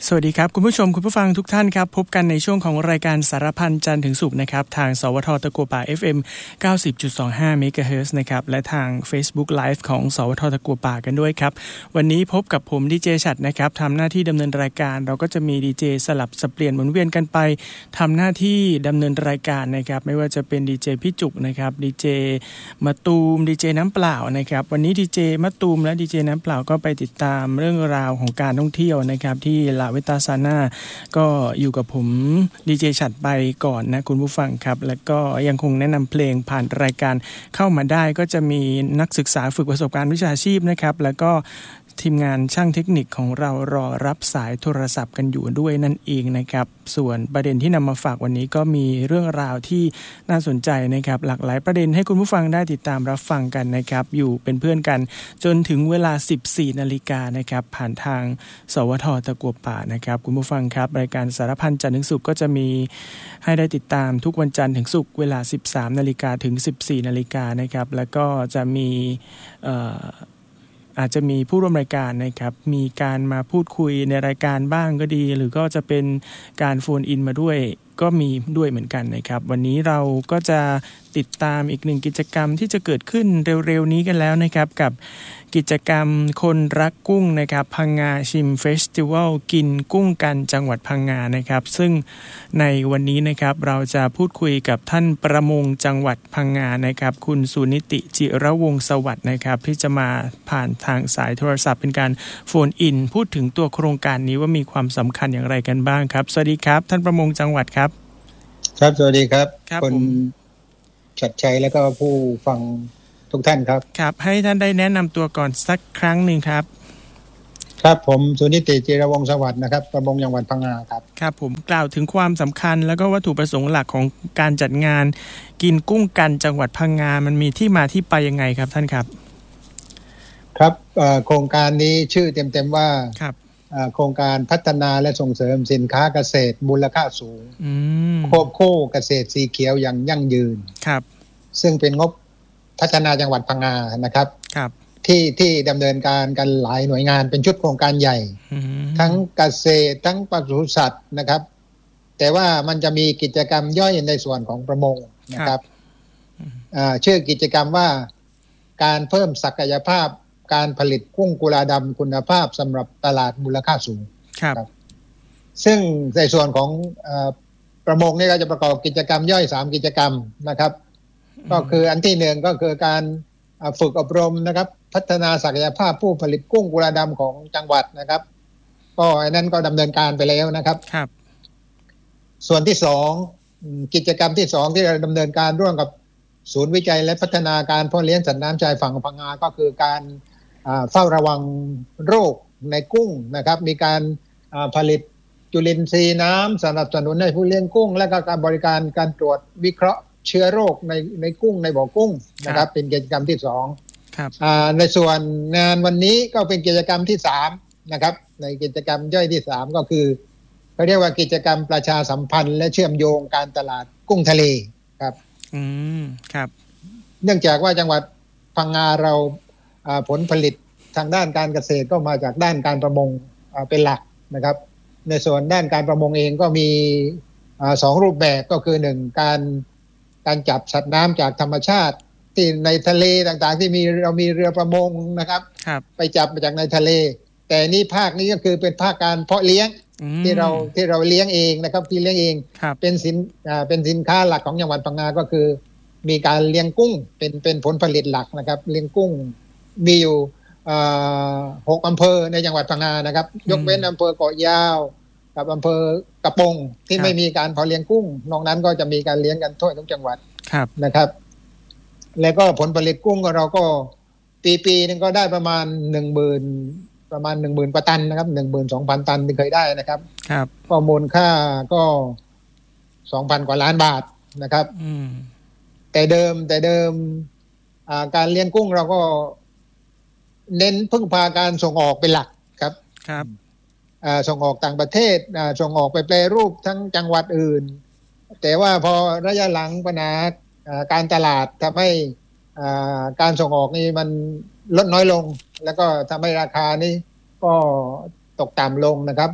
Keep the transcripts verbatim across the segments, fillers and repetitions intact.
สวัสดีครับคุณผู้ชมคุณผู้ฟังทุกท่านครับพบกันในช่วงของรายการสารพันจันทร์ถึงศุกร์นะครับทางสวทตะกัวป่า เอฟ เอ็ม เก้าสิบจุดสองห้า เมกะเฮิรตซ์นะครับและทาง Facebook Live ของสวทตะกัวป่ากันด้วยครับวันนี้พบกับผมดีเจฉัตรนะครับทำหน้าที่ดำเนินรายการเราก็จะมีดีเจสลับสับเปลี่ยนหมุนเวียนกันไปทำหน้าที่ดำเนินรายการนะครับไม่ว่าจะเป็นดีเจพี่จุกนะครับดีเจมะตูมดีเจน้ำเปล่านะครับวันนี้ดีเจมะตูมและดีเจน้ำเปล่าก็ไปติดตามเรื่องราวของการท่องเที่ยวนะครับที่ลาเวตาซาน่าก็อยู่กับผมดีเจฉัตรไปก่อนนะคุณผู้ฟังครับแล้วก็ยังคงแนะนำเพลงผ่านรายการเข้ามาได้ก็จะมีนักศึกษาฝึกประสบการณ์วิชาชีพนะครับแล้วก็ทีมงานช่างเทคนิคของเรารอรับสายโทรศัพท์กันอยู่ด้วยนั่นเองนะครับส่วนประเด็นที่นำมาฝากวันนี้ก็มีเรื่องราวที่น่าสนใจนะครับหลากหลายประเด็นให้คุณผู้ฟังได้ติดตามรับฟังกันนะครับอยู่เป็นเพื่อนกันจนถึงเวลา สิบสี่นาฬิกานะครับผ่านทางสวทตะกัวป่านะครับคุณผู้ฟังครับรายการสารพันจันทร์ถึงศุกร์ก็จะมีให้ได้ติดตามทุกวันจันทร์ถึงศุกร์เวลา สิบสามนาฬิกาถึง สิบสี่นาฬิกานะครับแล้วก็จะมีเอ่ออาจจะมีผู้ร่วมรายการนะครับมีการมาพูดคุยในรายการบ้างก็ดีหรือก็จะเป็นการโฟนอินมาด้วยก็มีด้วยเหมือนกันนะครับวันนี้เราก็จะติดตามอีกหนึ่งกิจกรรมที่จะเกิดขึ้นเร็วๆนี้กันแล้วนะครับกับกิจกรรมคนรักกุ้งนะครับพังงาชิมเฟสติวัลกินกุ้งกันจังหวัดพังงานะครับซึ่งในวันนี้นะครับเราจะพูดคุยกับท่านประมงจังหวัดพังงานะครับคุณสุนิติจิระวงศ์สวัสดิ์นะครับที่จะมาผ่านทางสายโทรศัพท์เป็นการโฟนอินพูดถึงตัวโครงการนี้ว่ามีความสำคัญอย่างไรกันบ้างครับสวัสดีครับท่านประมงจังหวัดครับครับสวัสดีครับคุณชัดชัยแล้วก็ผู้ฟังทุกท่านครับครับให้ท่านได้แนะนำตัวก่อนสักครั้งหนึ่งครับครับผมสุนิติจิรวงศ์สวัสดิ์นะครับประมงจังหวัดพังงาครับครับผมกล่าวถึงความสำคัญแล้วก็วัตถุประสงค์หลักของการจัดงานกินกุ้งกันจังหวัดพังงามันมีที่มาที่ไปยังไงครับท่านครับครับโครงการนี้ชื่อเต็มๆว่าครับโครงการพัฒนาและส่งเสริมสินค้าเกษตรมูลค่าสูงควบคู่เกษตรสีเขียวอย่างยั่งยืนครับซึ่งเป็นงบพัฒนาจังหวัดพังงานะครับครับที่ที่ดำเนินการกันหลายหน่วยงานเป็นชุดโครงการใหญ่ทั้งเกษตรทั้งปศุสัตว์นะครับแต่ว่ามันจะมีกิจกรรมย่อยในส่วนของประมงนะครับชื่อกิจกรรมว่าการเพิ่มศักยภาพการผลิตกุ้งกุลาดำคุณภาพสำหรับตลาดมูลค่าสูงครับซึ่งในส่วนของประมงนี่ก็จะประกอบกิจกรรมย่อยสามกิจกรรมนะครับก็คืออันที่หนึ่งก็คือการฝึกอบรมนะครับพัฒนาศักยภาพผู้ผลิตกุ้งกุลาดำของจังหวัดนะครับก็อันนั้นก็ดำเนินการไปแล้วนะครับครับส่วนที่สองกิจกรรมที่สองที่เราดำเนินการร่วมกับศูนย์วิจัยและพัฒนาการเพาะเลี้ยงสัตว์น้ำชายฝั่งพังงาก็คือการเฝ้าระวังโรคในกุ้งนะครับมีการผลิตจุลินทรีย์น้ำสนับสนุนให้ผู้เลี้ยงกุ้งและก็การบริการการตรวจวิเคราะห์เชื้อโรคในในกุ้งในบ่อกุ้งนะครับเป็นกิจกรรมที่สองครับในส่วนงานวันนี้ก็เป็นกิจกรรมที่สามนะครับในกิจกรรมย่อยที่สามก็คือเขาเรียกว่ากิจกรรมประชาสัมพันธ์และเชื่อมโยงการตลาดกุ้งทะเลครับอืมครับเนื่องจากว่าจังหวัดพังงาเราผลผลิตทางด้านการเกษตรก็มาจากด้านการประมงเป็นหลักนะครับในส่วนด้านการประมงเองก็มีสองรูปแบบก็คือหนึ่งการการจับสัตว์น้ำจากธรรมชาติที่ในทะเลต่างๆที่มีเรามีเรือประมงนะครับไปจับมาจากในทะเลแต่นี่ภาคนี้ก็คือเป็นภาคการเพาะเลี้ยงที่เราที่เราเลี้ยงเองนะครับที่เลี้ยงเองเป็นสินเป็นสินค้าหลักของจังหวัดพังงาก็คือมีการเลี้ยงกุ้งเป็นเป็นผลผลิตหลักนะครับเลี้ยงกุ้งมีอยู่หกอำเภอในจังหวัดพังงานะครับยกเว้นอำเภอเกาะยาวกับอำเภอกระปงที่ไม่มีการเพาะเลี้ยงกุ้งนอกนั้นก็จะมีการเลี้ยงกันทั่วทุกจังหวัดนะครับแล้วก็ผลผลิตกุ้งของเราก็ปีปีนึงก็ได้ประมาณหนึ่งหมื่นประมาณหนึ่งหมื่นกว่าตันนะครับหนึ่งหมื่นสองพันตันที่เคยได้นะครับครับก็มูลค่าก็สองพันกว่าล้านบาทนะครับแต่เดิมแต่เดิมการเลี้ยงกุ้งเราก็เน้นพึ่งพาการส่งออกเป็นหลักครับครับส่งออกต่างประเทศส่งออกไปแปรรูปทั้งจังหวัดอื่นแต่ว่าพอระยะหลังปัญหาการตลาดทำให้การส่งออกนี่มันลดน้อยลงแล้วก็ทำให้ราคานี้ก็ตกต่ำลงนะครับ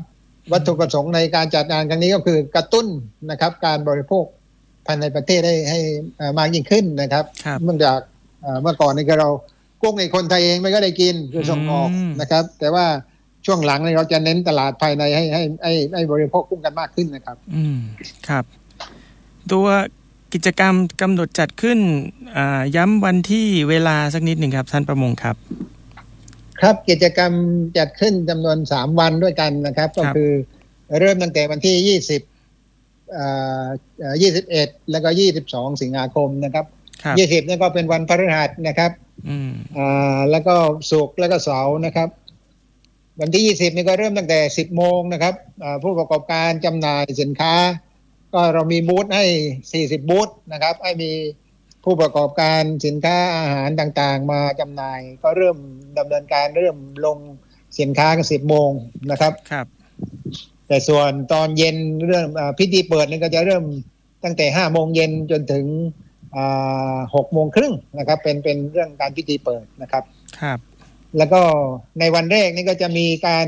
วัตถุประสงค์ในการจัดงานครั้งนี้ก็คือกระตุ้นนะครับการบริโภคภายในประเทศให้ให้มากยิ่งขึ้นนะครับเนื่องจากเมื่อก่อนนี่เรากุ้งในคนไทยเองไม่ก็ได้กินคือส่งออกนะครับแต่ว่าช่วงหลังนี่เราจะเน้นตลาดภายในให้ให้ให้ให้บริโภคกุ้งกันมากขึ้นนะครับอืมครับตัวกิจกรรมกำหนดจัดขึ้นย้ำวันที่เวลาสักนิดหนึ่งครับท่านประมงครับครับกิจกรรมจัดขึ้นจำนวนสามวันด้วยกันนะครับก็คือเริ่มตั้งแต่วันที่ยี่สิบอ่ายี่สิบเอ็ดแล้วก็ยี่สิบสองสิงหาคมนะครับยี่สิบนี่ก็เป็นวันพฤหัสนะครับอืมอ่าแล้วก็ศุกร์แล้วก็เสาร์นะครับวันที่ยี่สิบนี่ก็เริ่มตั้งแต่สิบโมงนะครับอ่าผู้ประกอบการจำหน่ายสินค้าก็เรามีบูธให้สี่สิบบูธนะครับให้มีผู้ประกอบการสินค้าอาหารต่างๆมาจำหน่ายก็เริ่มดำเนินการเริ่มลงสินค้ากันสิบโมงนะครับครับแต่ส่วนตอนเย็นเรื่องพิธีเปิดนี่ก็จะเริ่มตั้งแต่ห้าโมงเย็นจนถึงหกโมงครึ่งนะครับเป็นเป็นเรื่องการพิธีเปิดนะครับครับแล้วก็ในวันแรกนี่ก็จะมีการ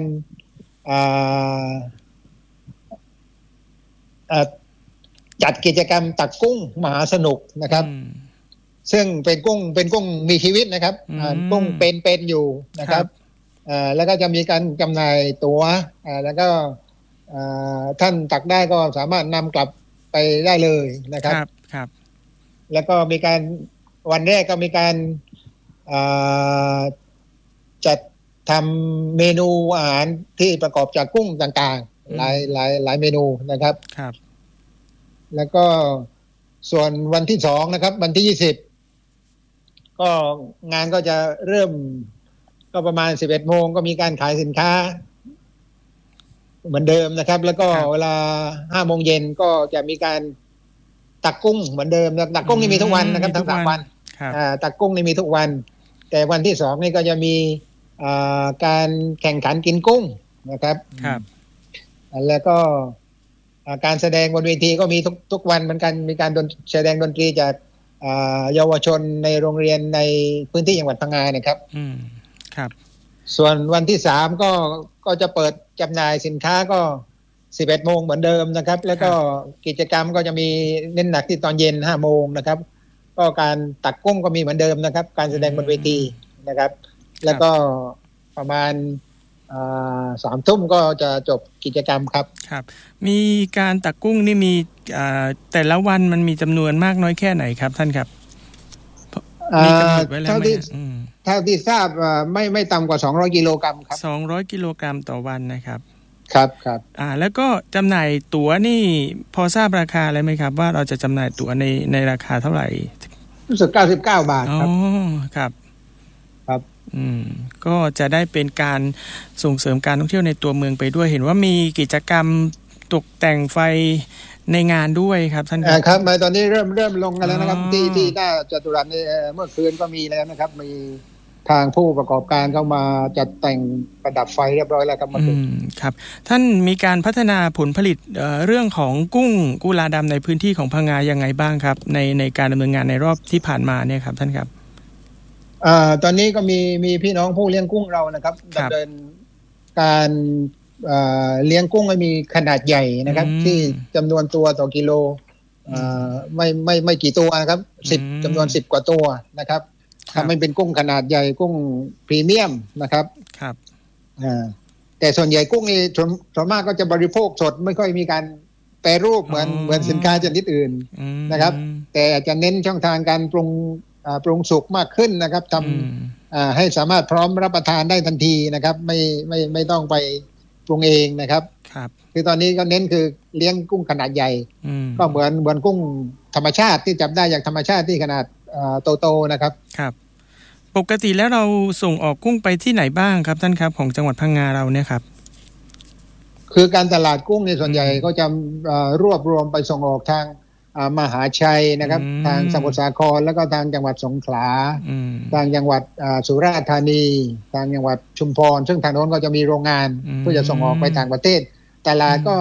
จัดกิจกรรมตักกุ้งมหาสนุกนะครับซึ่งเป็นกุ้งเป็นกุ้งมีชีวิตนะครับกุ้งเป็นเป็นอยู่นะครับแล้วก็จะมีการจำหน่ายตั๋วแล้วก็ท่านตักได้ก็สามารถนำกลับไปได้เลยนะครับครับแล้วก็มีการวันแรกก็มีการจัดทำเมนูอาหารที่ประกอบจากกุ้งต่างๆหลายหลายหลายเมนูนะครับครับแล้วก็ส่วนวันที่สองนะครับวันที่ยี่สิบก็งานก็จะเริ่มก็ประมาณสิบเอ็ดโมงก็มีการขายสินค้าเหมือนเดิมนะครับแล้วก็เวลาห้าโมงเย็นก็จะมีการตักกุ้งเหมือนเดิมตักกุ้งนี่มีทุกวันนะครับทั้งสามวันตักกุ้งนี่มีทุกวันแต่วันที่สองนี่ก็จะมีการแข่งขันกินกุ้งนะครับครับแล้วก็การแสดงบนเวทีก็มีทุกทุกวันเหมือนกันมีการแสดงดนตรีจากเยาวชนในโรงเรียนในพื้นที่จังหวัดพังงานะครับอืมครับส่วนวันที่สามก็ก็จะเปิดจำหน่ายสินค้าก็สิบเอ็ดโมงเหมือนเดิมนะครับแล้วก็กิจกรรมก็จะมีเน้นหนักที่ตอนเย็นห้าโมงนะครับก็การตักกุ้งก็มีเหมือนเดิมนะครับการแสดงบนเวทีนะครับแล้วก็ประมาณสามทุ่มก็จะจบกิจกรรมครับครับมีการตักกุ้งนี่มีแต่ละวันมันมีจำนวนมากน้อยแค่ไหนครับท่านครับมีกำหนดไว้แล้วไหมเท่าที่ทราบไม่ไม่ต่ำกว่าสองร้อยกิโลกรัมครับสองร้อยกิโลกรัมต่อวันนะครับครับครับอ่าแล้วก็จำหน่ายตั๋วนี่พอทราบราคาอะไรไหมครับว่าเราจะจำหน่ายตั๋วในในราคาเท่าไหร่รู้สึกเก้าสิบเก้าบาทครับอ๋อครับครับอืมก็จะได้เป็นการส่งเสริมการท่องเที่ยวในตัวเมืองไปด้วยเห็นว่ามีกิจกรรมตกแต่งไฟในงานด้วยครับท่านครับครับมาตอนนี้เริ่มเริ่มลงกันแล้วนะครับที่ที่หน้าจตุรัสนี่เมื่อคืนก็มีแล้วนะครับมีทางผู้ประกอบการเข้ามาจัดแต่งประดับไฟเรียบร้อยแล้วครับอืมครับท่านมีการพัฒนาผลผลิต เอ่อ เรื่องของกุ้งกุลาดำในพื้นที่ของพังงายังไงบ้างครับในในการดำเนินงานในรอบที่ผ่านมาเนี่ยครับท่านครับอ่าตอนนี้ก็มีมีพี่น้องผู้เลี้ยงกุ้งเรานะครับดำเนินการอ่าเลี้ยงกุ้งให้มีขนาดใหญ่นะครับที่จำนวนตัวต่อกิโลอ่าไม่ไม่ไม่กี่ตัวนะครับสิบจำนวนสิบกว่าตัวนะครับทำให้เป็นกุ้งขนาดใหญ่กุ้งพรีเมียมนะครับครับอ่าแต่ส่วนใหญ่กุ้งนี่ส่วนมากก็จะบริโภคสดไม่ค่อยมีการแปรรูปเหมือนเหมือนสินค้าชนิดอื่นนะครับแต่จะเน้นช่องทางการปรุงปรุงสุกมากขึ้นนะครับทำให้สามารถพร้อมรับประทานได้ทันทีนะครับไม่ไม่ไม่ต้องไปปรุงเองนะครับครับคือตอนนี้ก็เน้นคือเลี้ยงกุ้งขนาดใหญ่ก็เหมือนเหมือนกุ้งธรรมชาติที่จับได้จากธรรมชาติที่ขนาดโตๆนะครับครับปกติแล้วเราส่งออกกุ้งไปที่ไหนบ้างครับท่านครับของจังหวัดพังงาเราเนี่ยครับคือการตลาดกุ้งในส่วนใหญ่ก็จะรวบรวมไปส่งออกทางมหาชัยนะครับทางสมุทรสาครแล้วก็ทางจังหวัดสงขลาทางจังหวัดสุราษฎร์ธานีทางจังหวัดชุมพรซึ่งทางโน้นก็จะมีโรงงานเพื่อจะส่งออกไปต่างประเทศตลาดก็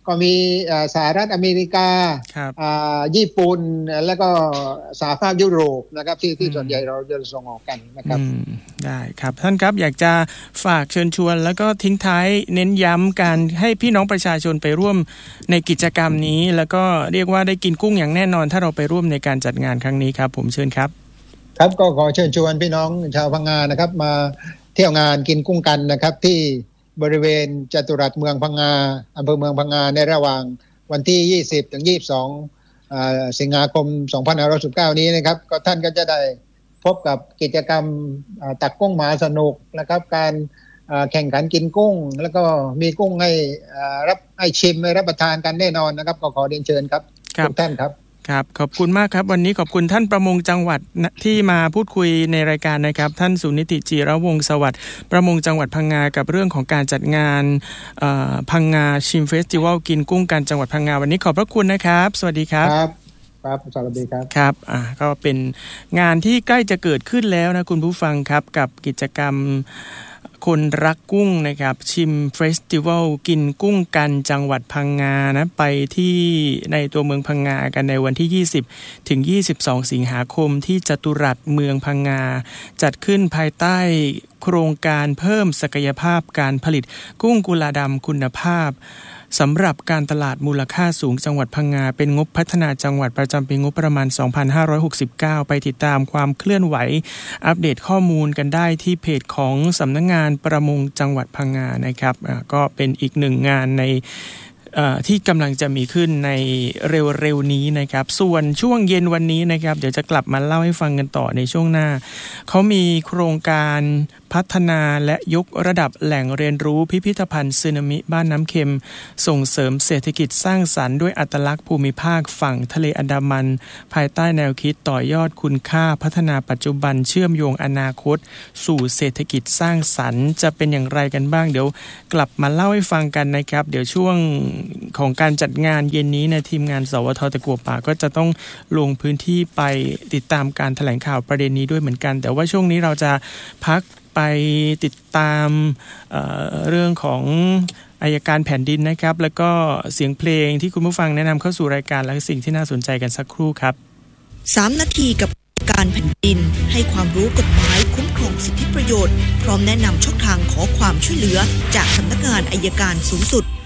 ก็มีสหรัฐอเมริกาญี่ปุ่นแล้วก็สหภาพยุโรปนะครับที่ที่ส่วนใหญ่เราจะส่งออกกันนะครับได้ครับท่านครับอยากจะฝากเชิญชวนแล้วก็ทิ้งท้ายเน้นย้ำการให้พี่น้องประชาชนไปร่วมในกิจกรรมนี้แล้วก็เรียกว่าได้กินกุ้งอย่างแน่นอนถ้าเราไปร่วมในการจัดงานครั้งนี้ครับผมเชิญครับครับก็ขอเชิญชวนพี่น้องชาวพังงานะครับมาเที่ยวงานกินกุ้งกันนะครับที่บริเวณจตุรัสเมืองพังงาอำเภอเมืองพังงาในระหว่างวันที่ยี่สิบถึงยี่สิบสองอ่าสิงหาคมสองพันห้าร้อยสิบเก้านี้นะครับก็ท่านก็จะได้พบกับกิจกรรมตักกุ้งมหาสนุกนะครับการแข่งขันกินกุ้งแล้วก็มีกุ้งให้รับให้ชิมให้รับประทานกันแน่นอนนะครับก็ขอเรียนเชิญครับทุกท่านครับครับขอบคุณมากครับวันนี้ขอบคุณท่านประมงจังหวัดที่มาพูดคุยในรายการนะครับท่านสุนิติจิรวงศ์สวัสดิ์ประมงจังหวัดพังงากับเรื่องของการจัดงานพังงาชิมเฟสติวัลกินกุ้งกันจังหวัดพังงาวันนี้ขอบพระคุณนะครับสวัสดีครับครับครับสวัสดีครับครับอ่าก็เป็นงานที่ใกล้จะเกิดขึ้นแล้วนะคุณผู้ฟังครับกับกิจกรรมคนรักกุ้งนะครับชิมเฟสติวัลกินกุ้งกันจังหวัดพังงานะไปที่ในตัวเมืองพังงากันในวันที่ยี่สิบถึงยี่สิบสองสิงหาคมที่จตุรัสเมืองพังงาจัดขึ้นภายใต้โครงการเพิ่มศักยภาพการผลิตกุ้งกุลาดำคุณภาพสำหรับการตลาดมูลค่าสูงจังหวัดพังงาเป็นงบพัฒนาจังหวัดประจำปีงบประมาณสองพันห้าร้อยหกสิบเก้าไปติดตามความเคลื่อนไหวอัปเดตข้อมูลกันได้ที่เพจของสำนักงานประมงจังหวัดพังงานะครับก็เป็นอีกหนึ่งงานในที่กำลังจะมีขึ้นในเร็วๆนี้นะครับส่วนช่วงเย็นวันนี้นะครับเดี๋ยวจะกลับมาเล่าให้ฟังกันต่อในช่วงหน้าเขามีโครงการพัฒนาและยกระดับแหล่งเรียนรู้พิพิธภัณฑ์สึนามิบ้านน้ำเค็มส่งเสริมเศรษฐกิจสร้างสรรค์ด้วยอัตลักษณ์ภูมิภาคฝั่งทะเลอันดามันภายใต้แนวคิดต่อยอดคุณค่าพัฒนาปัจจุบันเชื่อมโยงอนาคตสู่เศรษฐกิจสร้างสรรค์จะเป็นอย่างไรกันบ้างเดี๋ยวกลับมาเล่าให้ฟังกันนะครับเดี๋ยวช่วงของการจัดงานเย็นนี้ในทีมงานสวทตะกั่วป่าก็จะต้องลงพื้นที่ไปติดตามการแถลงข่าวประเด็นนี้ด้วยเหมือนกันแต่ว่าช่วงนี้เราจะพักไปติดตาม เอ่อ เรื่องของอัยการแผ่นดินนะครับแล้วก็เสียงเพลงที่คุณผู้ฟังแนะนำเข้าสู่รายการและสิ่งที่น่าสนใจกันสักครู่ครับสามนาทีกับการแผ่นดินให้ความรู้กฎหมายคุ้มครองสิทธิประโยชน์พร้อมแนะนำช่องทางขอความช่วยเหลือจากสำนักงานอัยการสูงสุด